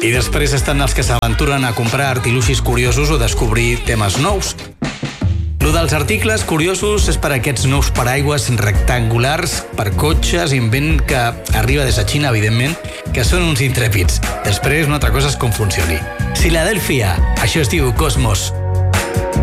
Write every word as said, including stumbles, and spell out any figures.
I després estan els que s'aventuren a comprar artiluxis curiosos o descobrir temes nous. Lo dels articles curiosos és per aquests nous paraigües rectangulars per cotxes, invent que arriba des de Xina, evidentment, que són uns intrèpids. Després, una altra cosa és com funcioni. Filadèlfia, això es diu Cosmos.